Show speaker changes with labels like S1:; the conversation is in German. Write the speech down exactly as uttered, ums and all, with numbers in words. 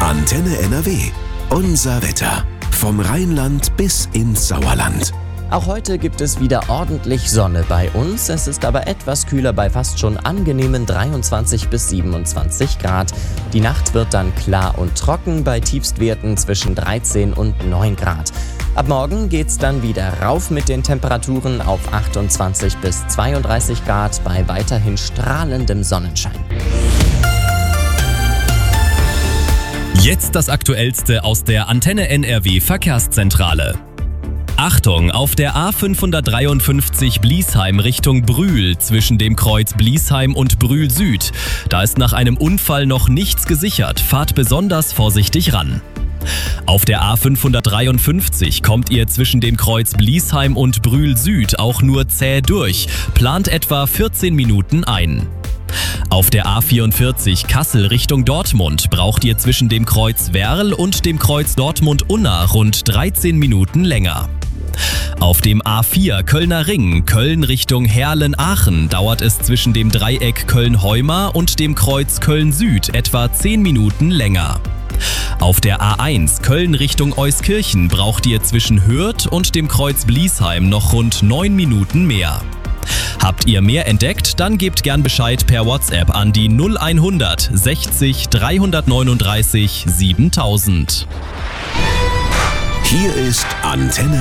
S1: Antenne N R W. Unser Wetter. Vom Rheinland bis ins Sauerland.
S2: Auch heute gibt es wieder ordentlich Sonne bei uns. Es ist aber etwas kühler bei fast schon angenehmen dreiundzwanzig bis siebenundzwanzig Grad. Die Nacht wird dann klar und trocken bei Tiefstwerten zwischen dreizehn und neun Grad. Ab morgen geht's dann wieder rauf mit den Temperaturen auf achtundzwanzig bis zweiunddreißig Grad bei weiterhin strahlendem Sonnenschein.
S3: Jetzt das Aktuellste aus der Antenne N R W Verkehrszentrale. Achtung, auf der A fünfhundertdreiundfünfzig Bliesheim Richtung Brühl zwischen dem Kreuz Bliesheim und Brühl Süd. Da ist nach einem Unfall noch nichts gesichert. Fahrt besonders vorsichtig ran. Auf der A fünfhundertdreiundfünfzig kommt ihr zwischen dem Kreuz Bliesheim und Brühl Süd auch nur zäh durch. Plant etwa vierzehn Minuten ein. Auf der A vierundvierzig Kassel Richtung Dortmund braucht ihr zwischen dem Kreuz Werl und dem Kreuz Dortmund-Unna rund dreizehn Minuten länger. Auf dem A vier Kölner Ring, Köln Richtung Herlen-Aachen, dauert es zwischen dem Dreieck Köln-Heuma und dem Kreuz Köln-Süd etwa zehn Minuten länger. Auf der A eins Köln Richtung Euskirchen braucht ihr zwischen Hürth und dem Kreuz Bliesheim noch rund neun Minuten mehr. Habt ihr mehr entdeckt, dann gebt gern Bescheid per WhatsApp an die null hundert sechzig dreihundertneununddreißig siebentausend.
S1: Hier ist Antenne